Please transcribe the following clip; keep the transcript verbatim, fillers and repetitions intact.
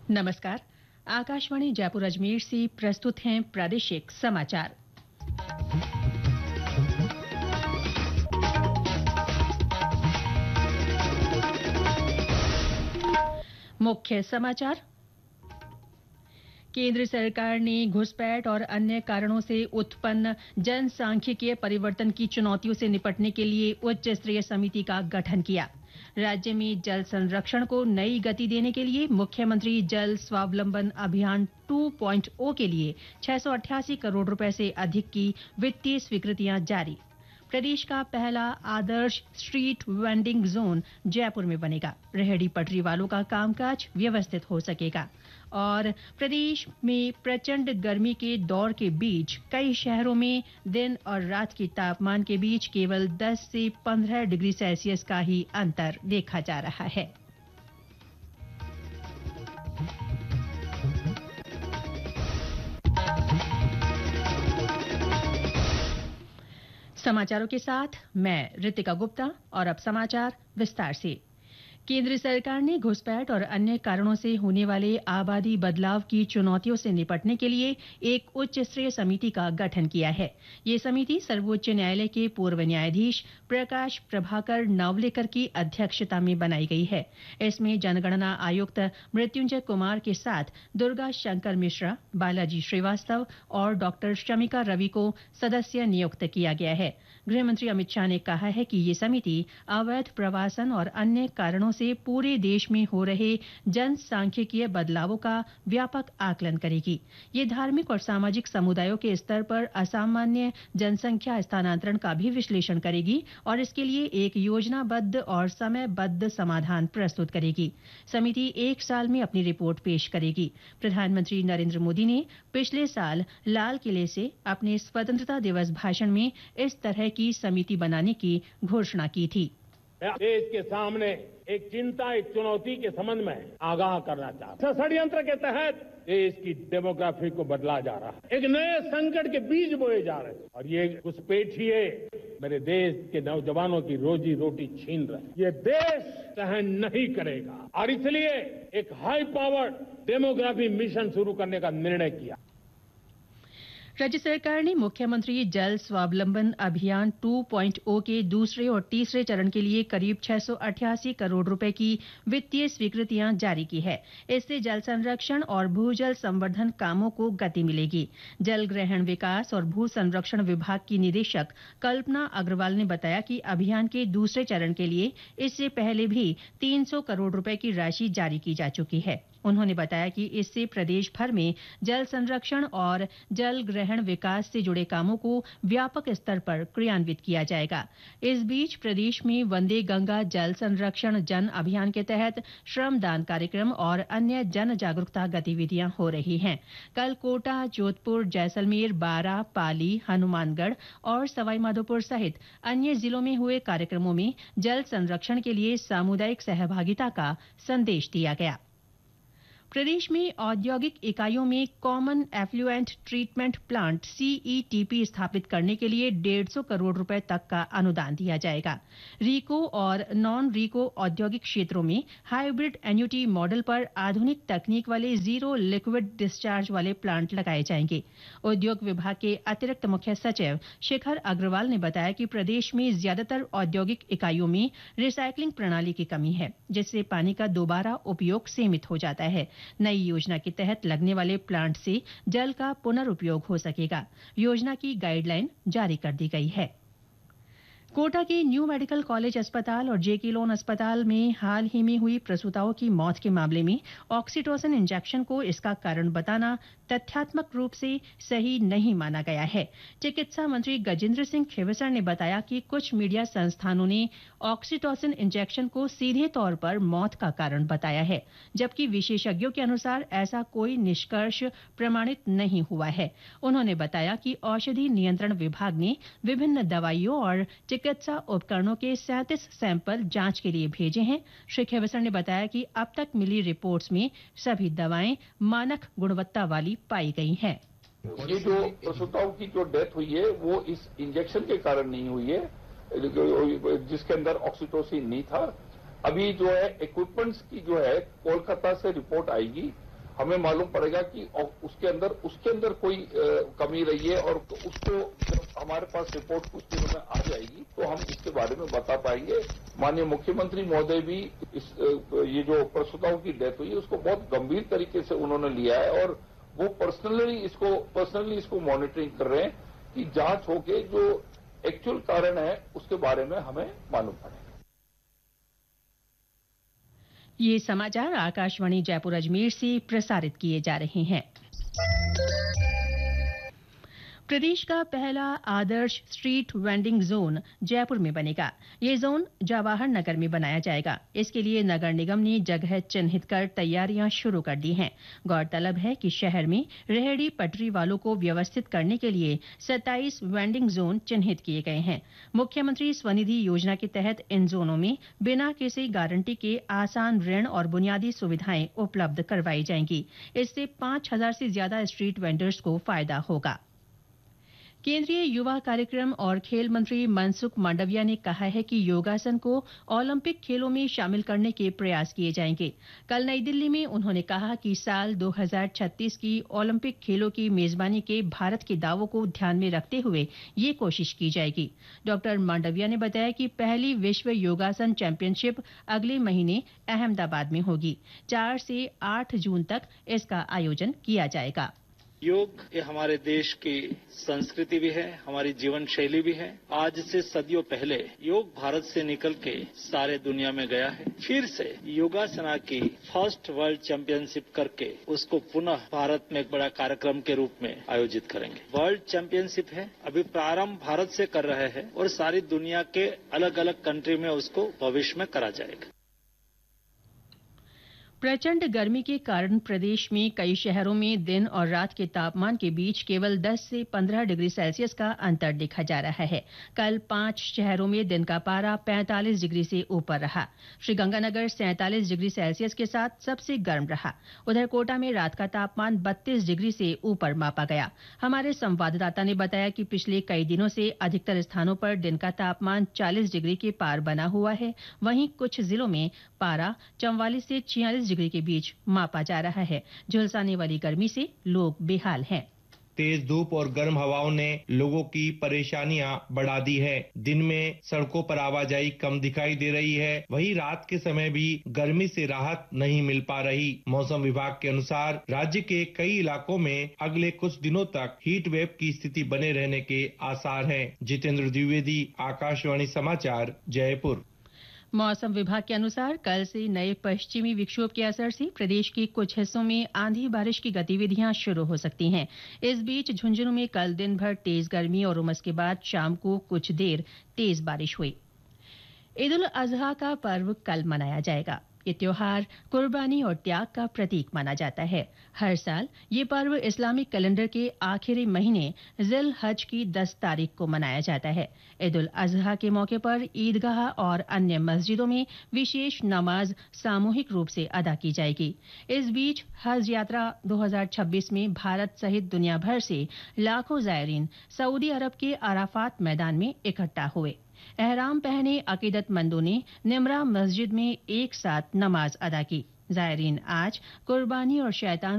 नमस्कार। आकाशवाणी जयपुर अजमेर से प्रस्तुत हैं प्रादेशिक समाचार। मुख्य समाचार। केंद्र सरकार ने घुसपैठ और अन्य कारणों से उत्पन्न जनसांख्यिकीय परिवर्तन की चुनौतियों से निपटने के लिए उच्च स्तरीय समिति का गठन किया। राज्य में जल संरक्षण को नई गति देने के लिए मुख्यमंत्री जल स्वावलंबन अभियान टू पॉइंट ओ के लिए छह सौ अट्ठासी करोड़ रुपए से अधिक की वित्तीय स्वीकृतियां जारी। प्रदेश का पहला आदर्श स्ट्रीट वेंडिंग जोन जयपुर में बनेगा। रेहड़ी पटरी वालों का कामकाज व्यवस्थित हो सकेगा। और प्रदेश में प्रचंड गर्मी के दौर के बीच कई शहरों में दिन और रात के तापमान के बीच केवल दस से पंद्रह डिग्री सेल्सियस का ही अंतर देखा जा रहा है। समाचारों के साथ मैं रितिका गुप्ता और अब समाचार विस्तार से। केंद्र सरकार ने घुसपैठ और अन्य कारणों से होने वाले आबादी बदलाव की चुनौतियों से निपटने के लिए एक उच्च स्तरीय समिति का गठन किया है। ये समिति सर्वोच्च न्यायालय के पूर्व न्यायाधीश प्रकाश प्रभाकर नावलेकर की अध्यक्षता में बनाई गई है। इसमें जनगणना आयुक्त मृत्युंजय कुमार के साथ दुर्गा शंकर मिश्रा, बालाजी श्रीवास्तव और डॉक्टर शमिका रवि को सदस्य नियुक्त किया गया है। गृहमंत्री अमित शाह ने कहा है कि ये समिति अवैध प्रवासन और अन्य कारणों से पूरे देश में हो रहे जनसांख्यिकीय बदलावों का व्यापक आकलन करेगी। ये धार्मिक और सामाजिक समुदायों के स्तर पर असामान्य जनसंख्या स्थानांतरण का भी विश्लेषण करेगी और इसके लिए एक योजनाबद्ध और समयबद्ध समाधान प्रस्तुत करेगी। समिति एक साल में अपनी रिपोर्ट पेश करेगी। प्रधानमंत्री नरेंद्र मोदी ने पिछले साल लाल किले से अपने स्वतंत्रता दिवस भाषण में इस तरह की समिति बनाने की घोषणा की थी। देश के सामने एक चिंता, एक चुनौती के संबंध में आगाह करना चाहता हूं। षड्यंत्र के तहत देश की डेमोग्राफी को बदला जा रहा है। एक नए संकट के बीज बोए जा रहे हैं और ये घुसपैठिए मेरे देश के नौजवानों की रोजी रोटी छीन रहे हैं। ये देश सहन नहीं करेगा और इसलिए एक हाई पावर्ड डेमोग्राफी मिशन शुरू करने का निर्णय किया। राज्य सरकार ने मुख्यमंत्री जल स्वावलंबन अभियान टू पॉइंट ओ के दूसरे और तीसरे चरण के लिए करीब छह सौ अट्ठासी करोड़ रुपए की वित्तीय स्वीकृतियां जारी की है। इससे जल संरक्षण और भूजल संवर्धन कामों को गति मिलेगी। जल ग्रहण विकास और भू संरक्षण विभाग की निदेशक कल्पना अग्रवाल ने बताया कि अभियान के दूसरे चरण के लिए इससे पहले भी तीन सौ करोड़ रुपए की राशि जारी की जा चुकी है। उन्होंने बताया कि इससे प्रदेश भर में जल संरक्षण और जल ग्रहण विकास से जुड़े कामों को व्यापक स्तर पर क्रियान्वित किया जाएगा। इस बीच प्रदेश में वंदे गंगा जल संरक्षण जन अभियान के तहत श्रमदान कार्यक्रम और अन्य जन जागरूकता गतिविधियां हो रही हैं। कल कोटा, जोधपुर, जैसलमेर, बारां, पाली, हनुमानगढ़ और सवाईमाधोपुर सहित अन्य जिलों में हुए कार्यक्रमों में जल संरक्षण के लिए सामुदायिक सहभागिता का संदेश दिया गया। प्रदेश में औद्योगिक इकाइयों में common effluent treatment plant CETP स्थापित करने के लिए डेढ़ सौ करोड़ रुपए तक का अनुदान दिया जाएगा। रीको और नॉन रीको औद्योगिक क्षेत्रों में हाइब्रिड एन्युटी मॉडल पर आधुनिक तकनीक वाले जीरो लिक्विड डिस्चार्ज वाले प्लांट लगाए जाएंगे। उद्योग विभाग के अतिरिक्त मुख्य सचिव शिखर अग्रवाल ने बताया कि प्रदेश में ज्यादातर औद्योगिक इकाइयों में रिसाइकलिंग प्रणाली की कमी है, जिससे पानी का दोबारा उपयोग सीमित हो जाता है। नई योजना के तहत लगने वाले प्लांट से जल का पुनर्उपयोग हो सकेगा। योजना की गाइडलाइन जारी कर दी गई है। कोटा के न्यू मेडिकल कॉलेज अस्पताल और जेके लोन अस्पताल में हाल ही में हुई प्रसूताओं की मौत के मामले में ऑक्सीटोसिन इंजेक्शन को इसका कारण बताना तथ्यात्मक रूप से सही नहीं माना गया है। चिकित्सा मंत्री गजेंद्र सिंह खेवसर ने बताया कि कुछ मीडिया संस्थानों ने ऑक्सीटोसिन इंजेक्शन को सीधे तौर पर मौत का कारण बताया है, जबकि विशेषज्ञों के अनुसार ऐसा कोई निष्कर्ष प्रमाणित नहीं हुआ है। उन्होंने बताया कि औषधि नियंत्रण विभाग ने विभिन्न दवाइयों और चिकित्सा उपकरणों के सैंतीस सैंपल जांच के लिए भेजे हैं। श्री खेवसर ने बताया कि अब तक मिली रिपोर्ट्स में सभी दवाएं मानक गुणवत्ता वाली पाई गई हैं। ये जो प्रसूताओं की जो डेथ हुई है वो इस इंजेक्शन के कारण नहीं हुई है, जिसके अंदर ऑक्सीटोसिन नहीं था। अभी जो है इक्विपमेंट्स की जो है कोलकाता से रिपोर्ट आएगी हमें मालूम पड़ेगा कि उसके अंदर उसके अंदर कोई कमी रही है और उसको जब हमारे पास रिपोर्ट कुछ दिनों में आ जाएगी तो हम इसके बारे में बता पाएंगे। माननीय मुख्यमंत्री महोदय भी इस ये जो प्रसूताओं की डेथ हुई है उसको बहुत गंभीर तरीके से उन्होंने लिया है और वो पर्सनली इसको पर्सनली इसको मॉनिटरिंग कर रहे हैं कि जांच होके जो एक्चुअल कारण है उसके बारे में हमें मालूम पड़े। ये समाचार आकाशवाणी जयपुर अजमेर से प्रसारित किए जा रहे हैं। प्रदेश का पहला आदर्श स्ट्रीट वेंडिंग जोन जयपुर में बनेगा। ये जोन जवाहर नगर में बनाया जाएगा। इसके लिए नगर निगम ने जगह चिन्हित कर तैयारियां शुरू कर दी हैं। गौरतलब है कि शहर में रेहड़ी पटरी वालों को व्यवस्थित करने के लिए सत्ताईस वेंडिंग जोन चिन्हित किए गए हैं। मुख्यमंत्री स्वनिधि योजना के तहत इन जोनों में बिना किसी गारंटी के आसान ऋण और बुनियादी सुविधाएं उपलब्ध करवाई जाएंगी। इससे पांच हजार से ज्यादा स्ट्रीट वेंडर्स को फायदा होगा। केंद्रीय युवा कार्यक्रम और खेल मंत्री मनसुख मांडविया ने कहा है कि योगासन को ओलंपिक खेलों में शामिल करने के प्रयास किए जाएंगे। कल नई दिल्ली में उन्होंने कहा कि साल दो हज़ार छत्तीस की ओलंपिक खेलों की मेजबानी के भारत के दावों को ध्यान में रखते हुए ये कोशिश की जाएगी। डॉक्टर मांडविया ने बताया कि पहली विश्व योगासन चैंपियनशिप अगले महीने अहमदाबाद में होगी। चार से आठ जून तक इसका आयोजन किया जाएगा। योग ये हमारे देश की संस्कृति भी है, हमारी जीवन शैली भी है। आज से सदियों पहले योग भारत से निकल के सारे दुनिया में गया है। फिर से योगासना की फर्स्ट वर्ल्ड चैंपियनशिप करके उसको पुनः भारत में एक बड़ा कार्यक्रम के रूप में आयोजित करेंगे। वर्ल्ड चैंपियनशिप है, अभी प्रारंभ भारत से कर रहे हैं और सारी दुनिया के अलग अलग कंट्री में उसको भविष्य में करा जाएगा। प्रचंड गर्मी के कारण प्रदेश में कई शहरों में दिन और रात के तापमान के बीच केवल दस से पंद्रह डिग्री सेल्सियस का अंतर देखा जा रहा है। कल पांच शहरों में दिन का पारा पैंतालीस डिग्री से ऊपर रहा। श्रीगंगानगर सैंतालीस डिग्री सेल्सियस के साथ सबसे गर्म रहा। उधर कोटा में रात का तापमान बत्तीस डिग्री से ऊपर मापा गया। हमारे संवाददाता ने बताया कि पिछले कई दिनों से अधिकतर स्थानों पर दिन का तापमान चालीस डिग्री के पार बना हुआ है। वहीं कुछ जिलों में पारा चौवालीस से छियालीस डिग्री के बीच मापा जा रहा है। झुलसाने वाली गर्मी से लोग बेहाल हैं। तेज धूप और गर्म हवाओं ने लोगों की परेशानियां बढ़ा दी है। दिन में सड़कों पर आवाजाही कम दिखाई दे रही है, वहीं रात के समय भी गर्मी से राहत नहीं मिल पा रही। मौसम विभाग के अनुसार राज्य के कई इलाकों में अगले कुछ दिनों तक हीट वेव की स्थिति बने रहने के आसार हैं। जितेंद्र द्विवेदी, आकाशवाणी समाचार, जयपुर। मौसम विभाग के अनुसार कल से नए पश्चिमी विक्षोभ के असर से प्रदेश के कुछ हिस्सों में आंधी बारिश की गतिविधियां शुरू हो सकती हैं। इस बीच झुंझुनू में कल दिन भर तेज गर्मी और उमस के बाद शाम को कुछ देर तेज बारिश हुई। ईद उल अजहा का पर्व कल मनाया जाएगा। ये त्योहार कुर्बानी और त्याग का प्रतीक माना जाता है। हर साल ये पर्व इस्लामिक कैलेंडर के आखिरी महीने जिल हज की दस तारीख को मनाया जाता है। ईद उल अजहा के मौके पर ईदगाह और अन्य मस्जिदों में विशेष नमाज सामूहिक रूप से अदा की जाएगी। इस बीच हज यात्रा दो हज़ार छब्बीस में भारत सहित दुनिया भर से लाखों जायरीन सऊदी अरब के अराफात मैदान में इकट्ठा हुए। एहराम पहने अकीदतमंदों ने निमरा मस्जिद में एक साथ नमाज अदा की। जायरीन आज कुर्बानी और शैतान